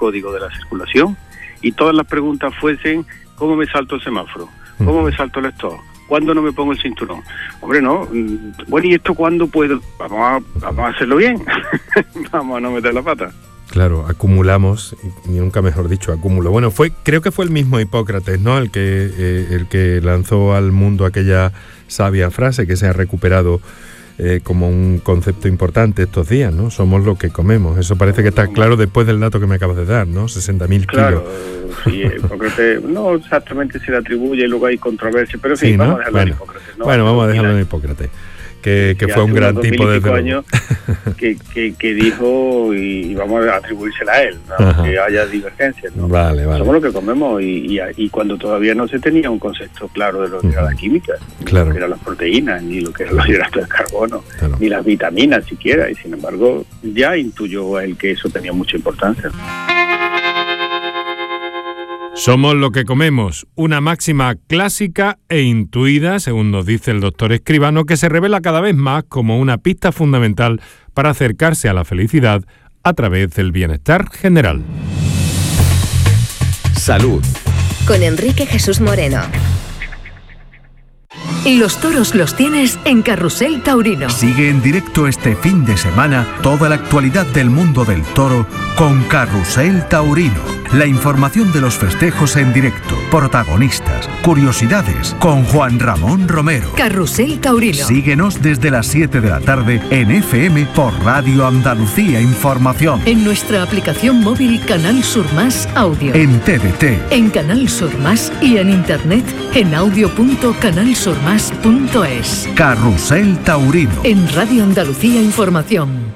código de la circulación y todas las preguntas fuesen: ¿cómo me salto el semáforo? ¿Cómo me salto el stop? ¿Cuándo no me pongo el cinturón? Hombre, no. Bueno, ¿y esto cuándo puedo? Vamos a hacerlo bien. Vamos a no meter la pata. Claro, acumulamos, y nunca mejor dicho, acumulo. Bueno, creo que fue el mismo Hipócrates, ¿no? El que lanzó al mundo aquella sabia frase que se ha recuperado como un concepto importante estos días, ¿no? Somos lo que comemos. Eso parece que está claro después del dato que me acabas de dar, ¿no? 60.000 claro, kilos. Sí, Hipócrates no exactamente se le atribuye y luego hay controversia, pero sí, ¿no? Vamos a dejarlo en Hipócrates. ¿no? Bueno, vamos a dejarlo en Hipócrates. Que fue un gran tipo de años que dijo, y vamos a atribuírsela a él, ¿no? Que haya divergencias, ¿no? Vale. Somos lo que comemos y cuando todavía no se tenía un concepto claro de lo que era la química, ni lo que eran las proteínas, ni lo que eran los hidratos de carbono, ni las vitaminas siquiera, y sin embargo ya intuyó él que eso tenía mucha importancia. Somos lo que comemos, una máxima clásica e intuida, según nos dice el doctor Escribano, que se revela cada vez más como una pista fundamental para acercarse a la felicidad a través del bienestar general. Salud. Con Enrique Jesús Moreno. Los toros los tienes en Carrusel Taurino. Sigue en directo este fin de semana toda la actualidad del mundo del toro con Carrusel Taurino. La información de los festejos en directo, protagonistas, curiosidades, con Juan Ramón Romero. Carrusel Taurino. Síguenos desde las 7 de la tarde en FM por Radio Andalucía Información. En nuestra aplicación móvil Canal Sur Más Audio. En TDT. En Canal Sur Más y en internet en audio.canalsurmas.es. Carrusel Taurino. En Radio Andalucía Información.